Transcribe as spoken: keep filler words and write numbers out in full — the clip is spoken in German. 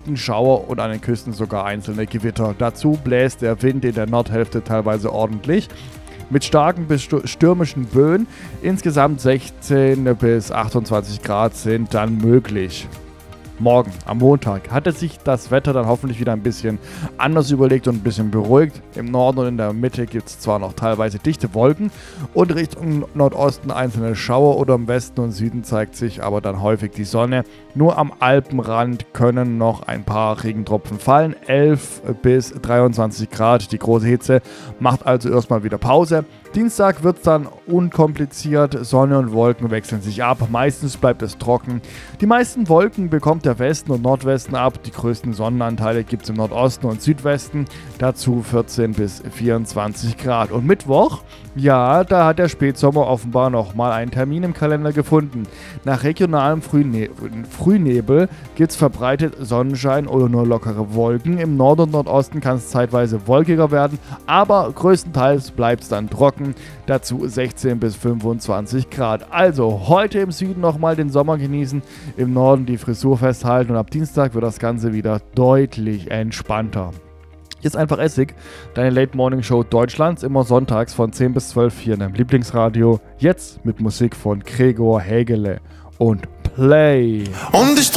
Osten Schauer und an den Küsten sogar einzelne Gewitter. Dazu bläst der Wind in der Nordhälfte teilweise ordentlich. Mit starken bis stürmischen Böen. Insgesamt sechzehn bis achtundzwanzig Grad sind dann möglich. Morgen, am Montag, hatte sich das Wetter dann hoffentlich wieder ein bisschen anders überlegt und ein bisschen beruhigt. Im Norden und in der Mitte gibt es zwar noch teilweise dichte Wolken und Richtung Nordosten einzelne Schauer oder im Westen und Süden zeigt sich aber dann häufig die Sonne. Nur am Alpenrand können noch ein paar Regentropfen fallen. elf bis dreiundzwanzig Grad, die große Hitze macht also erstmal wieder Pause. Dienstag wird es dann unkompliziert, Sonne und Wolken wechseln sich ab, meistens bleibt es trocken. Die meisten Wolken bekommt der Westen und Nordwesten ab, die größten Sonnenanteile gibt es im Nordosten und Südwesten, dazu vierzehn bis vierundzwanzig Grad. Und Mittwoch, ja, da hat der Spätsommer offenbar nochmal einen Termin im Kalender gefunden. Nach regionalem Frühne- Frühnebel gibt es verbreitet Sonnenschein oder nur lockere Wolken. Im Norden und Nordosten kann es zeitweise wolkiger werden, aber größtenteils bleibt es dann trocken. Dazu sechzehn bis fünfundzwanzig Grad. Also heute im Süden nochmal den Sommer genießen, im Norden die Frisur festhalten und ab Dienstag wird das Ganze wieder deutlich entspannter. Hier ist einfach Essig, deine Late Morning Show Deutschlands, immer sonntags von zehn bis zwölf hier in deinem Lieblingsradio. Jetzt mit Musik von Gregor Hägele und Play. Und ich